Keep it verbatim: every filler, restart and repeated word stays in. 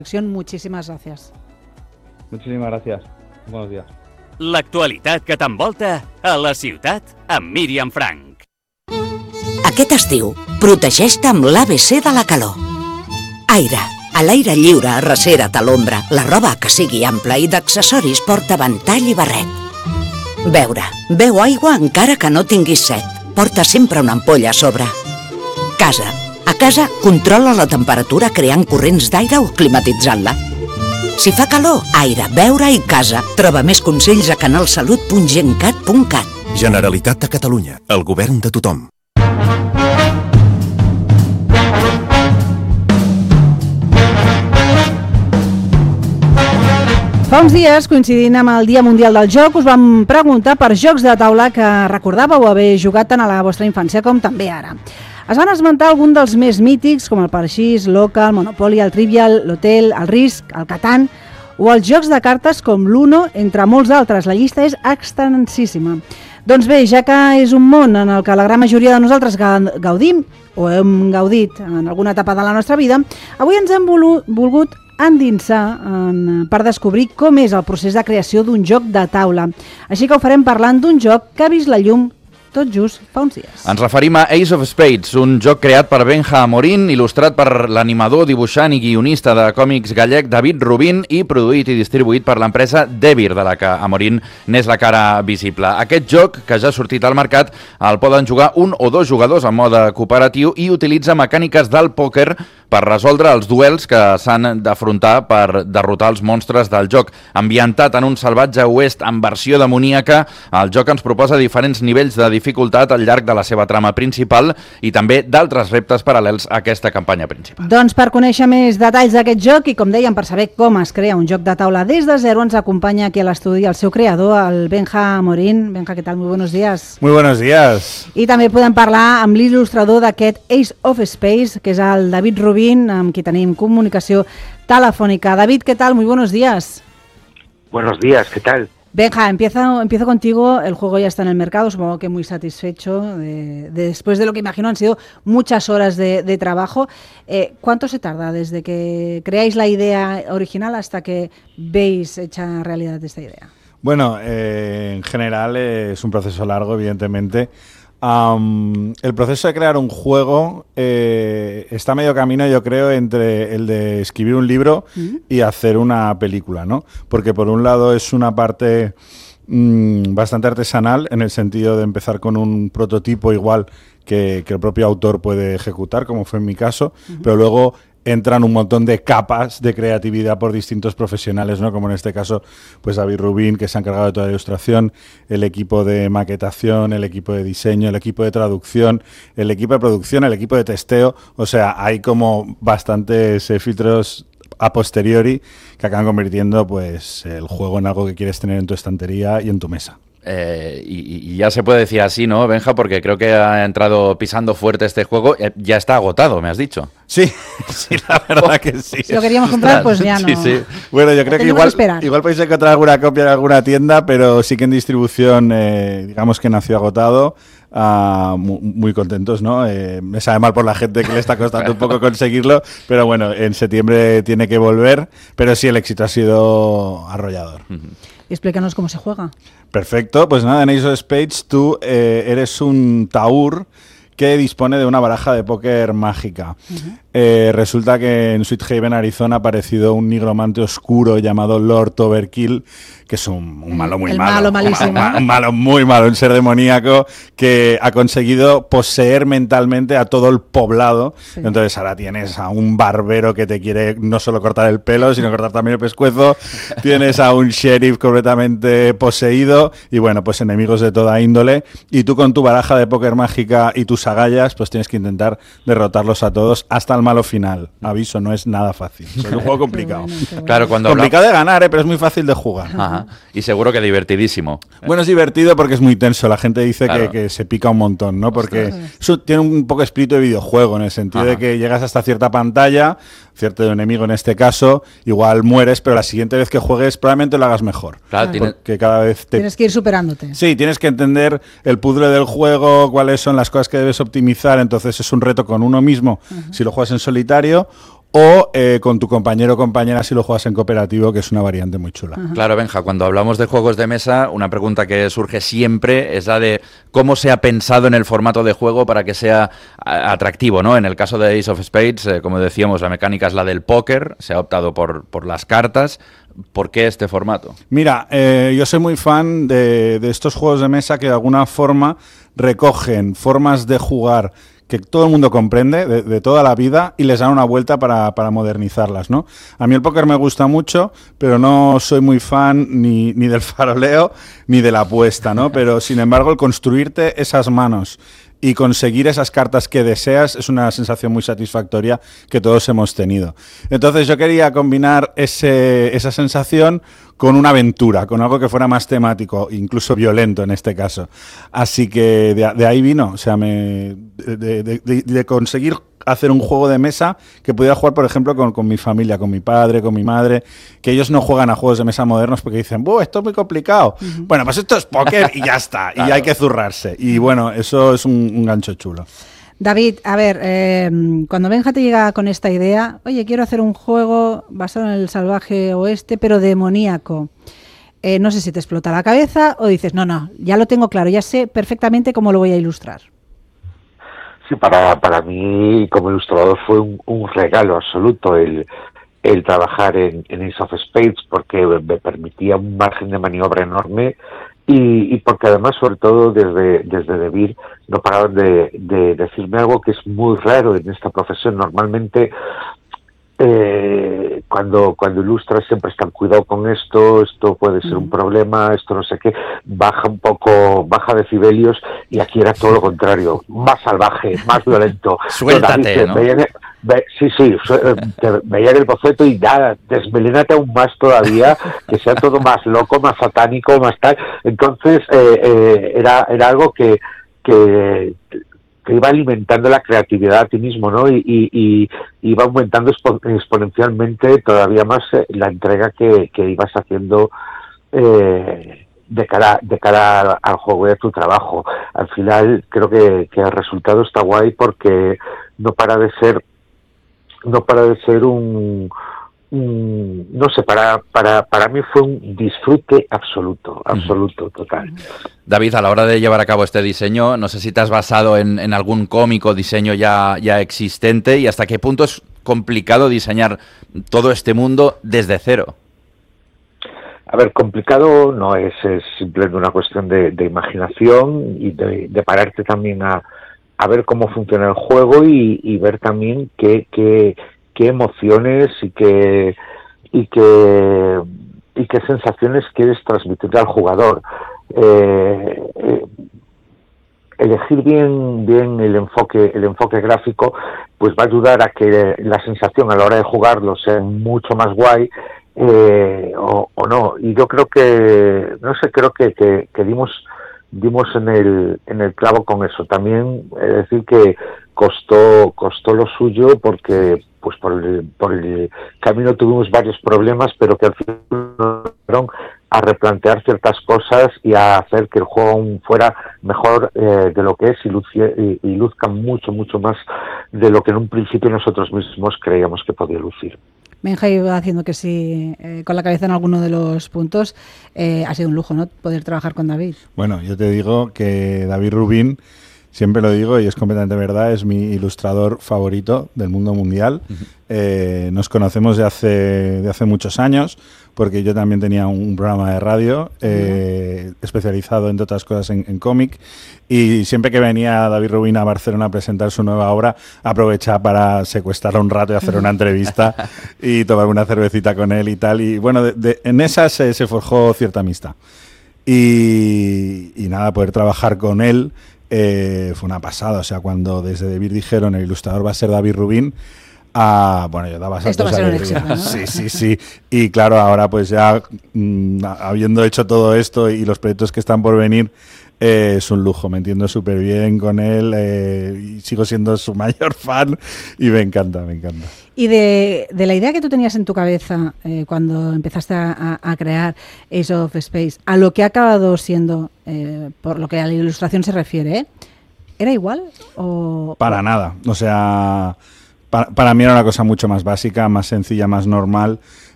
Muchísimas gracias. Muchísimas gracias. Buenos días. L'actualitat que t'envolta a la ciutat amb Míriam Frank. Aquest estiu, protegeix-te amb l'A B C de la calor. Aire. A l'aire lliure, arrecera't a l'ombra. La roba que sigui ampla i d'accessoris porta ventall i barret. Beure. Beu aigua encara que no tinguis set. Porta sempre una ampolla a sobre. Casa. A casa, controla la temperatura creant corrents d'aire o climatitzant-la. Si fa calor, aire, beure i casa. Troba més consells a canalsalut punt gencat punt cat. Generalitat de Catalunya. El govern de tothom. Fa uns dies, coincidint amb el Dia Mundial del Joc, us vam preguntar per jocs de taula que recordàveu haver jugat tant a la vostra infància com també ara. Es van esmentar algun dels més mítics, com el Parxís, l'Oca, el Monopoly, el Trivial, l'Hotel, el Risk, el Catan, o els jocs de cartes com l'Uno, entre molts altres. La llista és extensíssima. Doncs bé, ja que és un món en el que la gran majoria de nosaltres gaudim, o hem gaudit en alguna etapa de la nostra vida, avui ens hem volgut endinsar en, per descobrir com és el procés de creació d'un joc de taula. Així que ho farem parlant d'un joc que ha vist la llum tot just fa uns dies. Ens referim a Ace of Spades, un joc creat per Benja Amorín, il·lustrat per l'animador, dibuixant i guionista de còmics gallec David Rubin i produït i distribuït per l'empresa Devir, de la que Amorín n'és la cara visible. Aquest joc, que ja ha sortit al mercat, el poden jugar un o dos jugadors en mode cooperatiu i utilitza mecàniques del pòquer per resoldre els duels que s'han d'afrontar per derrotar els monstres del joc. Ambientat en un salvatge oest en versió demoníaca, el joc ens proposa diferents nivells de dificultat al llarg de la seva trama principal i també d'altres reptes paral·lels a aquesta campanya principal. Doncs per conèixer més detalls d'aquest joc i, com dèiem, per saber com es crea un joc de taula des de zero, ens acompanya aquí a l'estudi el seu creador, el Benja Amorín. Benja, què tal? Muy buenos días. Muy buenos días. I també podem parlar amb l'il·lustrador d'aquest Ace of Spades, que és el David Rubin, amb qui tenim comunicació telefònica. David, ¿qué tal? Muy buenos días. Buenos días, ¿qué tal? Benja, empiezo, empiezo contigo. El juego ya está en el mercado, supongo que muy satisfecho. De, de, después de lo que imagino han sido muchas horas de, de trabajo. Eh, ¿Cuánto se tarda desde que creáis la idea original hasta que veis hecha realidad esta idea? Bueno, eh, en general eh, es un proceso largo, evidentemente. Um, el proceso de crear un juego eh, está a medio camino, yo creo, entre el de escribir un libro ¿Mm? y hacer una película, ¿no? Porque por un lado es una parte mmm, bastante artesanal, en el sentido de empezar con un prototipo igual que, que el propio autor puede ejecutar, como fue en mi caso, uh-huh. pero luego entran un montón de capas de creatividad por distintos profesionales, ¿no? Como en este caso, pues David Rubin, que se ha encargado de toda la ilustración, el equipo de maquetación, el equipo de diseño, el equipo de traducción, el equipo de producción, el equipo de testeo. O sea, hay como bastantes eh, filtros a posteriori que acaban convirtiendo pues el juego en algo que quieres tener en tu estantería y en tu mesa. Eh, y, y ya se puede decir así, ¿no, Benja? Porque creo que ha entrado pisando fuerte este juego. Eh, ya está agotado, me has dicho. Sí, sí, la verdad que sí. Si lo queríamos comprar, pues ya no. Sí, sí. Bueno, yo creo que igual, que igual podéis encontrar alguna copia en alguna tienda, pero sí que en distribución, eh, digamos que nació agotado. Uh, muy, muy contentos, ¿no? Eh, me sabe mal por la gente que le está costando un poco conseguirlo, pero bueno, en septiembre tiene que volver, pero sí, el éxito ha sido arrollador. Uh-huh. Explícanos cómo se juega. Perfecto, pues nada, en Ace of Spades tú eh, eres un taur que dispone de una baraja de póker mágica. Uh-huh. Eh, resulta que en Sweet Haven, Arizona, ha aparecido un nigromante oscuro llamado Lord Overkill, que es un, un malo muy El malo. malo malísimo. Un, un malo muy malo, un ser demoníaco que ha conseguido poseer mentalmente a todo el poblado. Sí. Entonces ahora tienes a un barbero que te quiere no solo cortar el pelo, sino cortar también el pescuezo. Tienes a un sheriff completamente poseído y bueno, pues enemigos de toda índole. Y tú con tu baraja de póker mágica y tus agallas, pues tienes que intentar derrotarlos a todos hasta el malo final. Aviso, no es nada fácil. Es un juego complicado. Qué bueno, qué bueno. Claro, cuando complicado habla... de ganar, ¿eh? Pero es muy fácil de jugar. Ajá. Y seguro que divertidísimo. Bueno, es divertido porque es muy tenso. La gente dice claro. que, que se pica un montón, ¿no? Porque eso tiene un poco espíritu de videojuego, en el sentido Ajá. de que llegas hasta cierta pantalla, cierto enemigo en este caso, igual mueres, pero la siguiente vez que juegues probablemente lo hagas mejor. Claro, tiene... porque cada vez te... tienes que ir superándote. Sí, tienes que entender el puzzle del juego, cuáles son las cosas que debes optimizar. Entonces es un reto con uno mismo, uh-huh. si lo juegas en solitario, o eh, con tu compañero o compañera si lo juegas en cooperativo, que es una variante muy chula. Ajá. Claro, Benja, cuando hablamos de juegos de mesa, una pregunta que surge siempre es la de cómo se ha pensado en el formato de juego para que sea a- atractivo, ¿no? En el caso de Ace of Spades, eh, como decíamos, la mecánica es la del póker, se ha optado por, por las cartas. ¿Por qué este formato? Mira, eh, yo soy muy fan de, de estos juegos de mesa que de alguna forma recogen formas de jugar que todo el mundo comprende de, de toda la vida y les dan una vuelta para, para modernizarlas, ¿no? A mí el póker me gusta mucho, pero no soy muy fan ni, ni del faroleo ni de la apuesta, ¿no? Pero sin embargo el construirte esas manos y conseguir esas cartas que deseas es una sensación muy satisfactoria que todos hemos tenido. Entonces yo quería combinar ese, esa sensación con una aventura, con algo que fuera más temático, incluso violento en este caso. Así que de, de ahí vino, o sea, me, de, de, de, de conseguir hacer un juego de mesa que pudiera jugar, por ejemplo, con, con mi familia, con mi padre, con mi madre, que ellos no juegan a juegos de mesa modernos porque dicen, ¡buh, esto es muy complicado! Uh-huh. Bueno, pues esto es póker y ya está, claro. Y hay que zurrarse. Y bueno, eso es un, un gancho chulo. David, a ver, eh, cuando Benja te llega con esta idea, oye, quiero hacer un juego basado en el salvaje oeste, pero demoníaco. Eh, no sé si te explota la cabeza o dices, no, no, ya lo tengo claro, ya sé perfectamente cómo lo voy a ilustrar. Sí, para, para mí como ilustrador fue un, un regalo absoluto el, el trabajar en, en Ace of Spades, porque me permitía un margen de maniobra enorme y, y porque además, sobre todo desde, desde Debir, no paraban de, de decirme algo que es muy raro en esta profesión. Normalmente Eh, cuando cuando ilustras siempre están cuidado con esto, esto puede ser un problema, esto no sé qué, baja un poco, baja decibelios, y aquí era todo lo contrario, más salvaje, más violento. Suéltate, ¿no? Veían, ve, sí, sí, te veían el boceto y nada, desmelénate aún más todavía, que sea todo más loco, más satánico, más tal. Entonces eh, eh, era, era algo que, que que iba alimentando la creatividad a ti mismo, ¿no? Y, y, y iba aumentando expo exponencialmente todavía más eh, la entrega que, que ibas haciendo eh, de cara de cara al juego y a tu trabajo. Al final creo que, que el resultado está guay porque no para de ser no para de ser un Mm, no sé, para, para, para mí fue un disfrute absoluto, absoluto, total. David, a la hora de llevar a cabo este diseño, no sé si te has basado en, en algún cómic o diseño ya, ya existente, y hasta qué punto es complicado diseñar todo este mundo desde cero. A ver, complicado no es, es simplemente una cuestión de, de imaginación y de, de pararte también a, a ver cómo funciona el juego y, y ver también qué, qué qué emociones y qué y qué y qué sensaciones quieres transmitirle al jugador. Eh, eh, elegir bien bien el enfoque el enfoque gráfico pues va a ayudar a que la sensación a la hora de jugarlo sea mucho más guay eh, o, o no. Y yo creo que no sé creo que, que, que dimos dimos en el en el clavo con eso. También es decir que costó costó lo suyo porque pues por el, por el camino tuvimos varios problemas, pero que al final fueron a replantear ciertas cosas y a hacer que el juego aún fuera mejor eh, de lo que es y, lucie, y, y luzca mucho, mucho más de lo que en un principio nosotros mismos creíamos que podía lucir. Benja iba haciendo que sí, eh, con la cabeza en alguno de los puntos. Eh, ha sido un lujo, ¿no?, poder trabajar con David. Bueno, yo te digo que David Rubin, siempre lo digo y es completamente verdad, es mi ilustrador favorito del mundo mundial. Uh-huh. eh, nos conocemos de hace, de hace muchos años, porque yo también tenía un programa de radio eh, uh-huh. especializado, entre otras cosas, en, en cómic, y siempre que venía David Rubin a Barcelona a presentar su nueva obra, aprovechaba para secuestrarlo un rato y hacer una entrevista y tomar una cervecita con él y tal. Y bueno, de, de, en esa se, se forjó cierta amistad. Y, y nada, poder trabajar con él Eh, fue una pasada. O sea, cuando desde Debir dijeron el ilustrador va a ser David Rubin, ah, bueno, yo daba saltos. Esto va a ser un éxito, ¿no? Sí, sí, sí. Y claro, ahora pues ya mmm, habiendo hecho todo esto y los proyectos que están por venir, eh, es un lujo. Me entiendo súper bien con él eh, y sigo siendo su mayor fan y me encanta, me encanta. Y de, de la idea que tú tenías en tu cabeza eh, cuando empezaste a, a crear Ace of Spades a lo que ha acabado siendo, eh, por lo que a la ilustración se refiere, ¿eh? ¿Era igual? O... Para nada. O sea, para, para mí era una cosa mucho más básica, más sencilla, más normal.